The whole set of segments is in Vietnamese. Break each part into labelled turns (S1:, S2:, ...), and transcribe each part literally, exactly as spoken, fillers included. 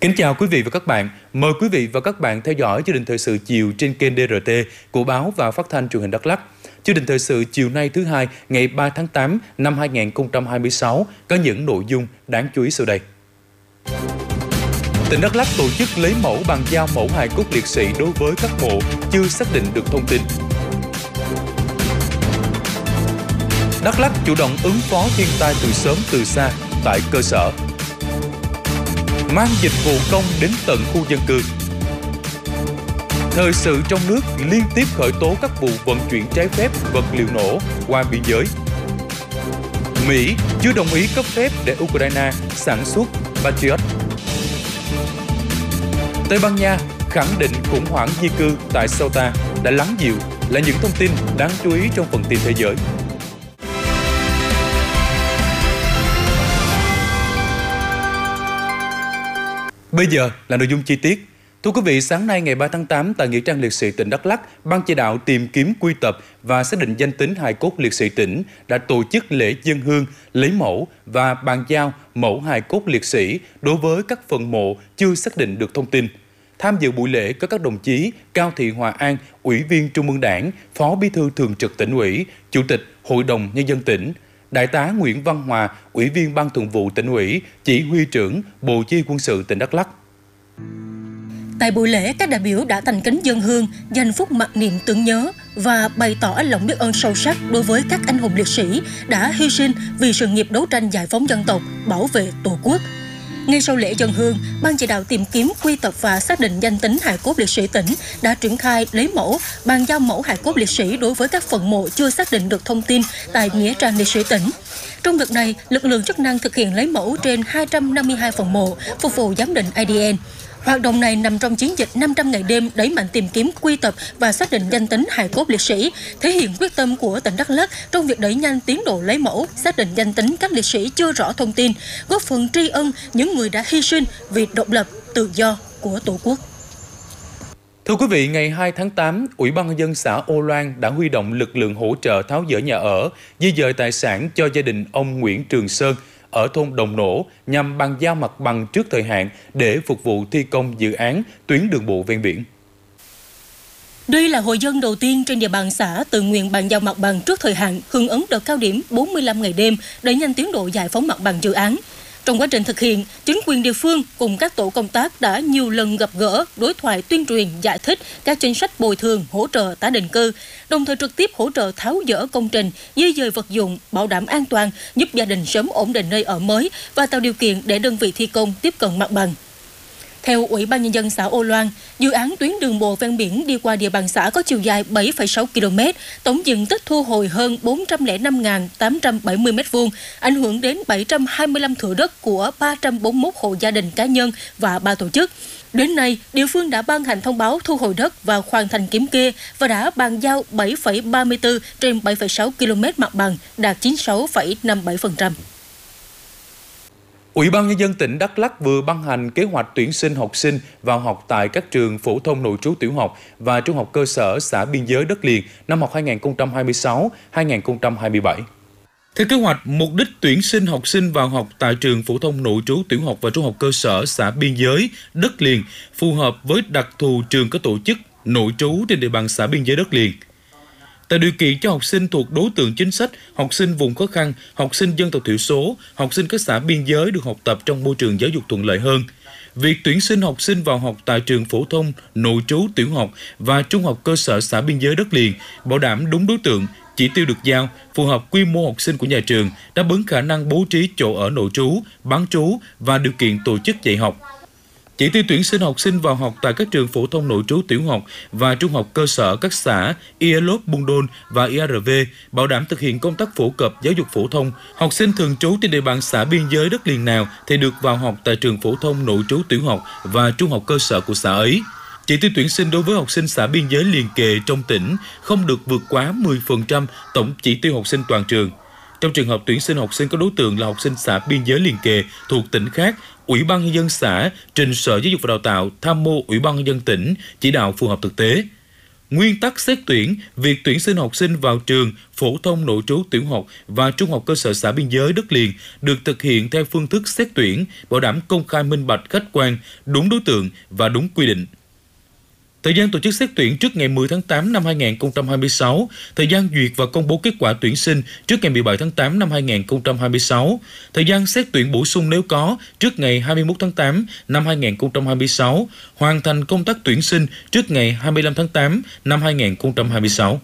S1: Kính chào quý vị và các bạn. Mời quý vị và các bạn theo dõi chương trình thời sự chiều trên kênh đê rờ tê của báo và phát thanh truyền hình Đắk Lắk. Chương trình thời sự chiều nay thứ hai ngày ba tháng tám năm hai nghìn không trăm hai mươi sáu có những nội dung đáng chú ý sau đây. Tỉnh Đắk Lắk tổ chức lấy mẫu bàn giao mẫu hài cốt liệt sĩ đối với các mộ chưa xác định được thông tin. Đắk Lắk chủ động ứng phó thiên tai từ sớm từ xa tại cơ sở. Mang dịch vụ công đến tận khu dân cư. Thời sự trong nước liên tiếp khởi tố các vụ vận chuyển trái phép vật liệu nổ qua biên giới. Mỹ chưa đồng ý cấp phép để Ukraine sản xuất Patriot. Tây Ban Nha khẳng định khủng hoảng di cư tại Ceuta đã lắng dịu là những thông tin đáng chú ý trong phần tin thế giới. Bây giờ là nội dung chi tiết. Thưa quý vị, sáng nay ngày ba tháng tám tại Nghĩa trang liệt sĩ tỉnh Đắk Lắk, Ban chỉ đạo tìm kiếm quy tập và xác định danh tính hài cốt liệt sĩ tỉnh đã tổ chức lễ dâng hương, lấy mẫu và bàn giao mẫu hài cốt liệt sĩ đối với các phần mộ chưa xác định được thông tin. Tham dự buổi lễ có các đồng chí Cao Thị Hòa An, Ủy viên Trung ương Đảng, Phó Bí thư Thường trực Tỉnh ủy, Chủ tịch Hội đồng Nhân dân tỉnh, Đại tá Nguyễn Văn Hòa, Ủy viên Ban Thường vụ Tỉnh ủy, Chỉ huy trưởng Bộ Chỉ huy Quân sự tỉnh Đắk Lắk.
S2: Tại buổi lễ, các đại biểu đã thành kính dâng hương, dành phút mặc niệm tưởng nhớ và bày tỏ lòng biết ơn sâu sắc đối với các anh hùng liệt sĩ đã hy sinh vì sự nghiệp đấu tranh giải phóng dân tộc, bảo vệ Tổ quốc. Ngay sau lễ dâng hương, Ban chỉ đạo tìm kiếm quy tập và xác định danh tính hài cốt liệt sĩ tỉnh đã triển khai lấy mẫu, bàn giao mẫu hài cốt liệt sĩ đối với các phần mộ chưa xác định được thông tin tại Nghĩa trang liệt sĩ tỉnh. Trong đợt này, lực lượng chức năng thực hiện lấy mẫu trên hai trăm năm mươi hai phần mộ, phục vụ giám định a đê en. Hoạt động này nằm trong chiến dịch năm trăm ngày đêm đẩy mạnh tìm kiếm quy tập và xác định danh tính hài cốt liệt sĩ, thể hiện quyết tâm của tỉnh Đắk Lắk trong việc đẩy nhanh tiến độ lấy mẫu, xác định danh tính các liệt sĩ chưa rõ thông tin, góp phần tri ân những người đã hy sinh vì độc lập, tự do của Tổ quốc.
S1: Thưa quý vị, ngày hai tháng tám, Ủy ban Nhân dân xã Âu Loan đã huy động lực lượng hỗ trợ tháo dỡ nhà ở, di dời tài sản cho gia đình ông Nguyễn Trường Sơn ở thôn Đồng Nổ nhằm bàn giao mặt bằng trước thời hạn để phục vụ thi công dự án tuyến đường bộ ven biển.
S2: Đây là hội dân đầu tiên trên địa bàn xã tự nguyện bàn giao mặt bằng trước thời hạn, hưởng ứng đợt cao điểm bốn mươi lăm ngày đêm đẩy nhanh tiến độ giải phóng mặt bằng dự án. Trong quá trình thực hiện, chính quyền địa phương cùng các tổ công tác đã nhiều lần gặp gỡ, đối thoại tuyên truyền, giải thích các chính sách bồi thường, hỗ trợ tái định cư, đồng thời trực tiếp hỗ trợ tháo dỡ công trình, di dời vật dụng, bảo đảm an toàn, giúp gia đình sớm ổn định nơi ở mới và tạo điều kiện để đơn vị thi công tiếp cận mặt bằng. Theo Ủy ban Nhân dân xã Âu Loan, dự án tuyến đường bộ ven biển đi qua địa bàn xã có chiều dài bảy phẩy sáu ki lô mét, tổng diện tích thu hồi hơn bốn trăm lẻ năm nghìn tám trăm bảy mươi mét vuông, ảnh hưởng đến bảy trăm hai mươi lăm thửa đất của ba trăm bốn mươi mốt hộ gia đình cá nhân và ba tổ chức. Đến nay, địa phương đã ban hành thông báo thu hồi đất và hoàn thành kiểm kê và đã bàn giao bảy phẩy ba mươi tư trên bảy phẩy sáu ki lô mét mặt bằng, đạt chín mươi sáu phẩy năm mươi bảy phần trăm.
S1: Ủy ban Nhân dân tỉnh Đắk Lắk vừa ban hành kế hoạch tuyển sinh học sinh vào học tại các trường phổ thông nội trú tiểu học và trung học cơ sở xã biên giới đất liền năm học hai nghìn không trăm hai mươi sáu hai nghìn không trăm hai mươi bảy. Theo kế hoạch, mục đích tuyển sinh học sinh vào học tại trường phổ thông nội trú tiểu học và trung học cơ sở xã biên giới đất liền phù hợp với đặc thù trường có tổ chức nội trú trên địa bàn xã biên giới đất liền. Tạo điều kiện cho học sinh thuộc đối tượng chính sách, học sinh vùng khó khăn, học sinh dân tộc thiểu số, học sinh các xã biên giới được học tập trong môi trường giáo dục thuận lợi hơn. Việc tuyển sinh học sinh vào học tại trường phổ thông, nội trú, tiểu học và trung học cơ sở xã biên giới đất liền bảo đảm đúng đối tượng, chỉ tiêu được giao, phù hợp quy mô học sinh của nhà trường, đáp ứng khả năng bố trí chỗ ở nội trú, bán trú và điều kiện tổ chức dạy học. Chỉ tiêu tuyển sinh học sinh vào học tại các trường phổ thông nội trú tiểu học và trung học cơ sở các xã Ielop Buôn Đôn và i a rờ vê bảo đảm thực hiện công tác phổ cập giáo dục phổ thông. Học sinh thường trú trên địa bàn xã biên giới đất liền nào thì được vào học tại trường phổ thông nội trú tiểu học và trung học cơ sở của xã ấy. Chỉ tiêu tuyển sinh đối với học sinh xã biên giới liền kề trong tỉnh không được vượt quá mười phần trăm tổng chỉ tiêu học sinh toàn trường. Trong trường hợp tuyển sinh học sinh có đối tượng là học sinh xã biên giới liền kề thuộc tỉnh khác, Ủy ban Nhân dân xã trình Sở Giáo dục và Đào tạo tham mưu Ủy ban Nhân dân tỉnh chỉ đạo phù hợp thực tế. Nguyên tắc xét tuyển, việc tuyển sinh học sinh vào trường phổ thông nội trú tiểu học và trung học cơ sở xã biên giới đất liền được thực hiện theo phương thức xét tuyển, bảo đảm công khai minh bạch, khách quan, đúng đối tượng và đúng quy định. Thời gian tổ chức xét tuyển trước ngày mười tháng tám năm hai nghìn không trăm hai mươi sáu, thời gian duyệt và công bố kết quả tuyển sinh trước ngày mười bảy tháng tám năm hai nghìn không trăm hai mươi sáu, thời gian xét tuyển bổ sung nếu có trước ngày hai mươi mốt tháng tám năm hai nghìn không trăm hai mươi sáu, hoàn thành công tác tuyển sinh trước ngày hai mươi lăm tháng tám năm hai nghìn không trăm hai mươi sáu.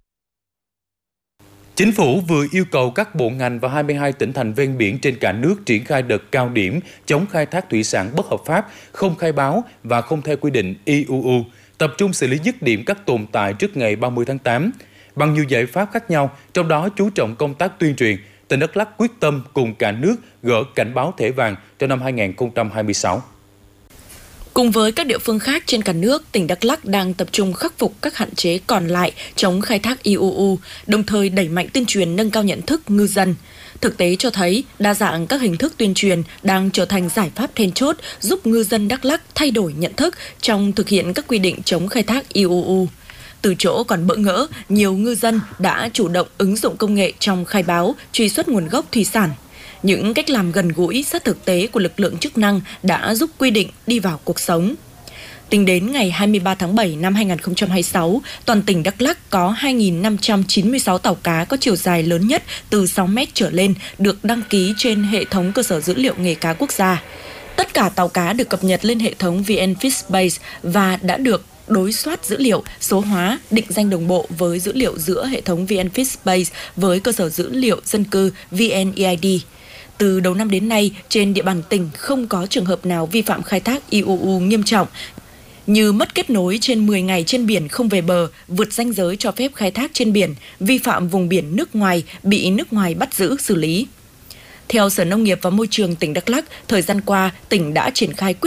S1: Chính phủ vừa yêu cầu các bộ ngành và hai mươi hai tỉnh thành ven biển trên cả nước triển khai đợt cao điểm chống khai thác thủy sản bất hợp pháp, không khai báo và không theo quy định i u u, tập trung xử lý dứt điểm các tồn tại trước ngày ba mươi tháng tám. Bằng nhiều giải pháp khác nhau, trong đó chú trọng công tác tuyên truyền, tỉnh Đắk Lắk quyết tâm cùng cả nước gỡ cảnh báo thẻ vàng cho năm hai nghìn không trăm hai mươi sáu.
S3: Cùng với các địa phương khác trên cả nước, tỉnh Đắk Lắk đang tập trung khắc phục các hạn chế còn lại chống khai thác i u u, đồng thời đẩy mạnh tuyên truyền nâng cao nhận thức ngư dân. Thực tế cho thấy, đa dạng các hình thức tuyên truyền đang trở thành giải pháp then chốt giúp ngư dân Đắk Lắk thay đổi nhận thức trong thực hiện các quy định chống khai thác i u u. Từ chỗ còn bỡ ngỡ, nhiều ngư dân đã chủ động ứng dụng công nghệ trong khai báo, truy xuất nguồn gốc thủy sản. Những cách làm gần gũi, sát thực tế của lực lượng chức năng đã giúp quy định đi vào cuộc sống. Tính đến ngày hai mươi ba tháng bảy năm hai nghìn không trăm hai mươi sáu, toàn tỉnh Đắk Lắk có hai nghìn năm trăm chín mươi sáu tàu cá có chiều dài lớn nhất từ sáu mét trở lên được đăng ký trên hệ thống cơ sở dữ liệu nghề cá quốc gia. Tất cả tàu cá được cập nhật lên hệ thống vê en Fishbase và đã được đối soát dữ liệu, số hóa, định danh đồng bộ với dữ liệu giữa hệ thống vê en Fishbase với cơ sở dữ liệu dân cư vê en e i đê. Từ đầu năm đến nay, trên địa bàn tỉnh không có trường hợp nào vi phạm khai thác i u u nghiêm trọng, như mất kết nối trên mười ngày trên biển không về bờ, vượt ranh giới cho phép khai thác trên biển, vi phạm vùng biển nước ngoài, bị nước ngoài bắt giữ xử lý. Theo Sở Nông nghiệp và Môi trường tỉnh Đắk Lắk, thời gian qua, tỉnh đã triển khai quyết